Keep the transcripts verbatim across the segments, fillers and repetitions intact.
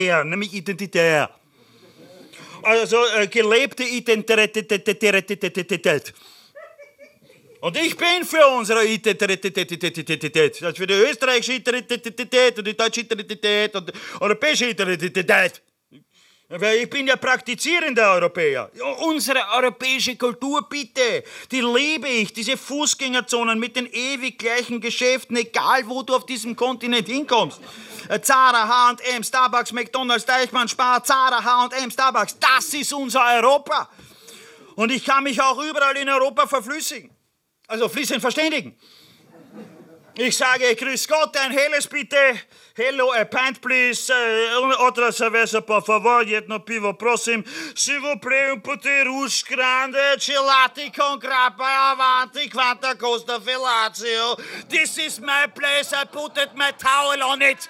nämlich identitär. Also äh, gelebte Identität. Und ich bin für unsere Identität, also für die österreichische Identität und die deutsche Identität und die europäische Identität. Weil ich bin ja praktizierender Europäer. Unsere europäische Kultur, bitte, die liebe ich. Diese Fußgängerzonen mit den ewig gleichen Geschäften, egal wo du auf diesem Kontinent hinkommst. Zara, H und M, Starbucks, McDonalds, Deichmann, Spar, Zara, H und M, Starbucks. Das ist unser Europa. Und ich kann mich auch überall in Europa verflüssigen. Also fließend verständigen. Ich sage, grüß Gott, ein helles bitte. Hello, a pint please. Uh, otra cerveza, por favor. Jedno pivo, prosim. S'il vous plaît, un petit rouge grande. Gelati con grappa, avanti, quanta costa fellatio. This is my place, I put it my towel on it.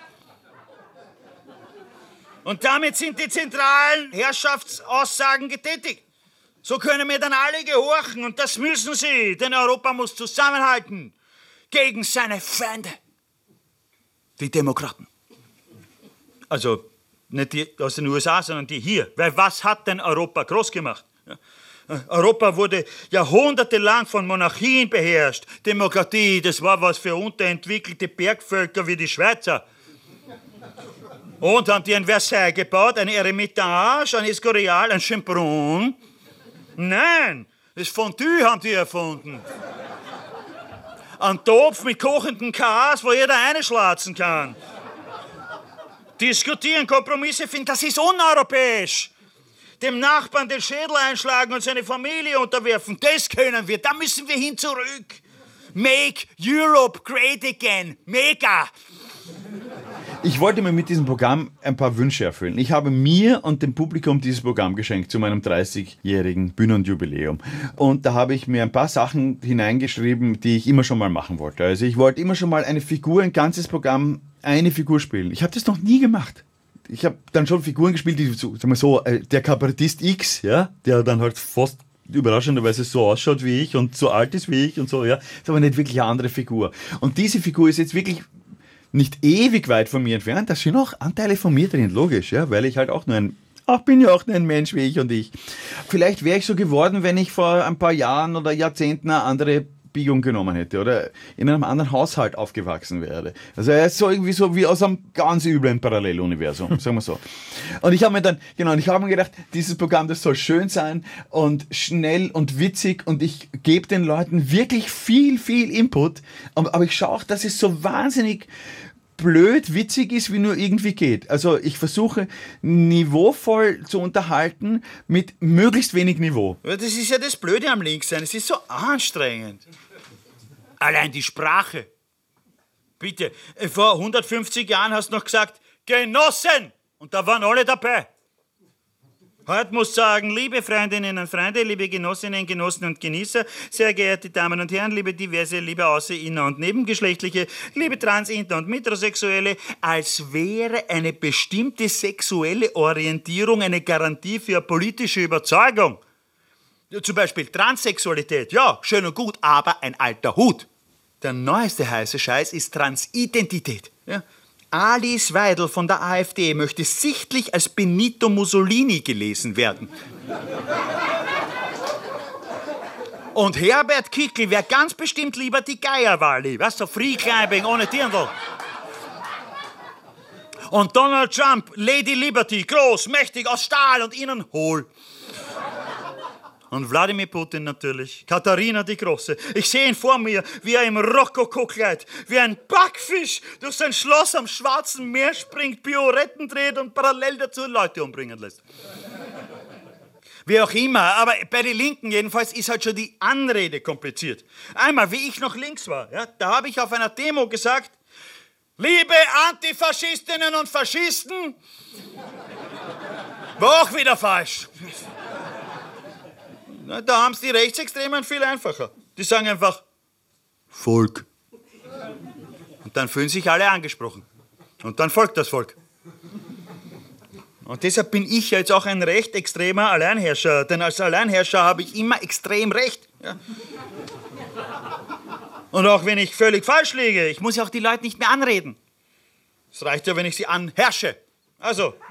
Und damit sind die zentralen Herrschaftsaussagen getätigt. So können mir dann alle gehorchen und das müssen sie, denn Europa muss zusammenhalten gegen seine Feinde, die Demokraten. Also nicht die aus den U S A, sondern die hier. Weil was hat denn Europa groß gemacht? Ja. Europa wurde jahrhundertelang von Monarchien beherrscht. Demokratie, das war was für unterentwickelte Bergvölker wie die Schweizer. Und haben die ein Versailles gebaut, ein Eremitage, ein Escorial, ein Champron. Nein, das Fondue haben die erfunden. Ein Topf mit kochendem Chaos, wo jeder einschlatzen kann. Diskutieren, Kompromisse finden, das ist uneuropäisch. Dem Nachbarn den Schädel einschlagen und seine Familie unterwerfen, das können wir, da müssen wir hin zurück. Make Europe great again. Mega. Ich wollte mir mit diesem Programm ein paar Wünsche erfüllen. Ich habe mir und dem Publikum dieses Programm geschenkt zu meinem dreißigjährigen Bühnenjubiläum. Und da habe ich mir ein paar Sachen hineingeschrieben, die ich immer schon mal machen wollte. Also ich wollte immer schon mal eine Figur, ein ganzes Programm, eine Figur spielen. Ich habe das noch nie gemacht. Ich habe dann schon Figuren gespielt, die so, sagen wir so, der Kabarettist X, ja, der dann halt fast überraschenderweise so ausschaut wie ich und so alt ist wie ich und so, ja. Das ist aber nicht wirklich eine andere Figur. Und diese Figur ist jetzt wirklich nicht ewig weit von mir entfernt, da sind auch Anteile von mir drin, logisch, ja, weil ich halt auch nur ein, ach, bin ja auch nur ein Mensch wie ich und ich. Vielleicht wäre ich so geworden, wenn ich vor ein paar Jahren oder Jahrzehnten eine andere Biegung genommen hätte oder in einem anderen Haushalt aufgewachsen wäre. Also er ist so irgendwie so wie aus einem ganz üblen Paralleluniversum, sagen wir so. Und ich habe mir dann, genau, und ich habe mir gedacht, dieses Programm, das soll schön sein und schnell und witzig und ich gebe den Leuten wirklich viel, viel Input, aber ich schaue auch, dass es so wahnsinnig blöd, witzig ist, wie nur irgendwie geht. Also ich versuche niveauvoll zu unterhalten mit möglichst wenig Niveau. Das ist ja das Blöde am Linkssein. Es ist so anstrengend. Allein die Sprache. Bitte, vor hundertfünfzig Jahren hast du noch gesagt, Genossen! Und da waren alle dabei. Heute muss sagen, liebe Freundinnen und Freunde, liebe Genossinnen, Genossen und Genießer, sehr geehrte Damen und Herren, liebe diverse, liebe Außer-, Inner- und Nebengeschlechtliche, liebe Trans-, Inter- und Metrosexuelle, als wäre eine bestimmte sexuelle Orientierung eine Garantie für eine politische Überzeugung. Zum Beispiel Transsexualität, ja, schön und gut, aber ein alter Hut. Der neueste heiße Scheiß ist Transidentität, ja. Alice Weidel von der AfD möchte sichtlich als Benito Mussolini gelesen werden. Und Herbert Kickl wäre ganz bestimmt lieber die Geierwalli, weißt du, so Free Climbing ohne Dirndl. Und Donald Trump, Lady Liberty, groß, mächtig, aus Stahl und innen hohl. Und Wladimir Putin natürlich, Katharina die Große. Ich sehe ihn vor mir, wie er im Rokoko-Kleid, wie ein Backfisch durch sein Schloss am Schwarzen Meer springt, Pioretten dreht und parallel dazu Leute umbringen lässt. Wie auch immer, aber bei den Linken jedenfalls ist halt schon die Anrede kompliziert. Einmal, wie ich noch links war, ja, da habe ich auf einer Demo gesagt, liebe Antifaschistinnen und Faschisten, war auch wieder falsch. Na, da haben es die Rechtsextremen viel einfacher. Die sagen einfach Volk. Und dann fühlen sich alle angesprochen. Und dann folgt das Volk. Und deshalb bin ich ja jetzt auch ein recht extremer Alleinherrscher. Denn als Alleinherrscher habe ich immer extrem recht. Ja. Und auch wenn ich völlig falsch liege, ich muss ja auch die Leute nicht mehr anreden. Es reicht ja, wenn ich sie anherrsche. Also,